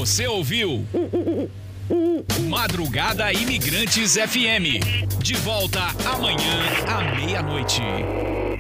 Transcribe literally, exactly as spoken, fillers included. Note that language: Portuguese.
Você ouviu Madrugada Imigrantes F M. De volta amanhã à meia-noite.